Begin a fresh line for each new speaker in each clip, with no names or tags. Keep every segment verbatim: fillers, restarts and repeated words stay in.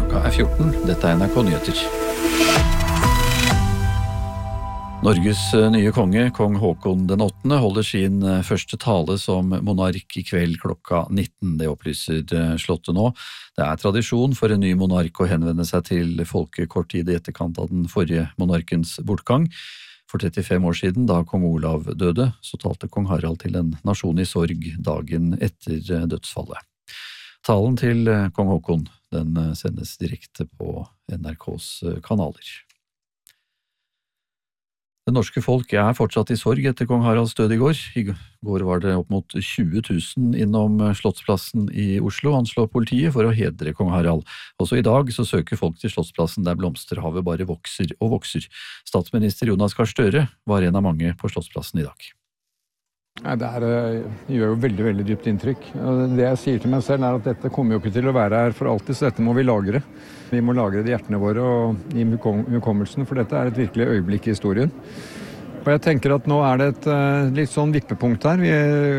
Klokka er fjorten, dette er N R K Nyheter. Norges nye konge, kong Haakon den åttende, holder sin første tale som monark i kveld klokka nitten. Det opplyser slottet nå. Det er tradisjon for en ny monark å henvende seg til folket kort tid i etterkant av den forrige monarkens bortgang. For trettifem år siden, da kong Olav døde, så talte kong Harald til en nasjon i sorg dagen etter dødsfallet. Talen til kong Haakon, den sendes direkte på N R K's kanaler. Det norske folk er fortsatt i sorg etter kong Haralds død i går. I går var det opp mot tjue tusen innom Slottsplassen i Oslo, anslår politiet, for å hedre kong Harald. Også i dag så søker folk til Slottsplassen der blomsterhavet bare vokser og vokser. Statsminister Jonas Gahr Støre var en av mange på Slottsplassen i dag.
Nei, det, er, det gjør jo veldig, veldig dypt inntrykk. Det jeg sier til meg selv er at dette kommer jo ikke til å være her for alltid, så dette må vi lagre. Vi må lagre det i hjertene våre og i hukommelsen, for dette er et virkelig øyeblikk i historien. Og jeg tenker at nå er det et litt sånn vippepunkt her. Vi,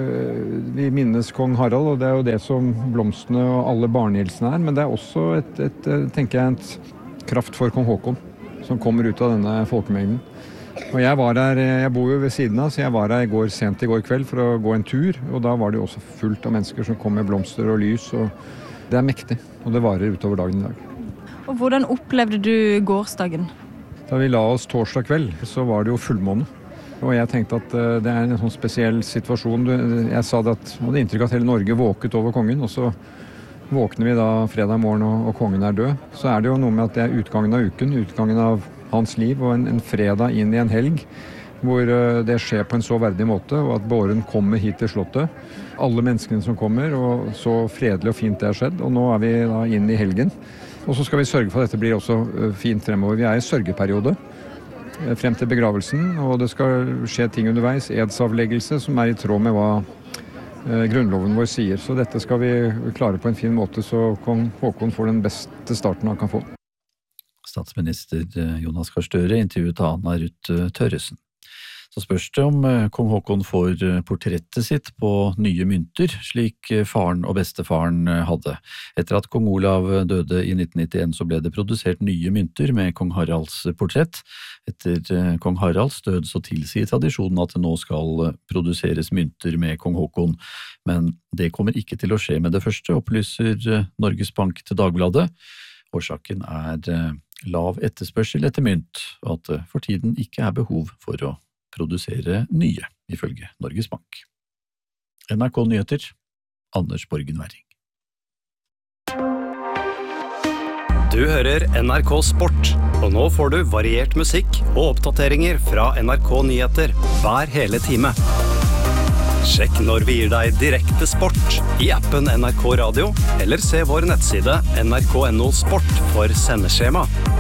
vi minnes kong Harald, og det er jo det som blomstene og alle barnehilsene er, men det er også et, et, tenker jeg, et kraft for kong Haakon, som kommer ut av denne folkemengden. Og jeg var der, jeg bor jo ved siden av, så jeg var der i går, sent i går kveld for å gå en tur, og da var det jo også fullt av mennesker som kom med blomster og lys, og det er mektig, og det varer utover dagen i dag.
Og hvordan opplevde du gårsdagen?
Da vi la oss torsdag kveld, så var det jo fullmåne, og jeg tenkte at det er en sånn spesiell situasjon. Jeg sa det at, jeg hadde inntrykk av at hele Norge våket over kongen, og så våkner vi da fredag morgen og, og kongen er død. Så er det jo noe med at det er utgangen av uken, utgangen av hans liv, og en, en fredag inn i en helg, hvor uh, det skjer på en så verdig måte, og at båren kommer hit til slottet. Alle menneskene som kommer, og så fredelig og fint det har skjedd, og nå er vi da inn i helgen. Og så skal vi sørge for at dette blir også uh, fint fremover. Vi er i sørgeperiode uh, frem til begravelsen, og det skal skje ting underveis, edsavleggelse, som er i tråd med hva uh, grunnloven vår sier. Så dette skal vi klare på en fin måte, så kong Haakon får den beste starten han kan få.
Statsminister Jonas Gahr Støre intervjuet Anna Ruth Tørresen. Så spørs det om kong Haakon får portrettet sitt på nye mynter, slik faren og bestefaren hadde. Etter at kong Olav døde i nitten nittien så ble det produsert nye mynter med kong Haralds portrett. Etter kong Haralds død så tilsier tradisjonen at det nå skal produseres mynter med kong Haakon. Men det kommer ikke til å skje med det første, opplyser Norges Bank til Dagbladet. Årsaken er lav etterspørsel etter mynt, og at det for tiden ikke er behov for å produsere nye, ifølge Norges Bank. N R K Nyheter, Anders Borgen Werring.
Du hører N R K Sport, og nå får du variert musikk og oppdateringer fra N R K Nyheter hver hele time. Sjekk når vi gir deg direkte sport i appen N R K Radio, eller se vår nettside N R K punktum no sport for sendeskjema.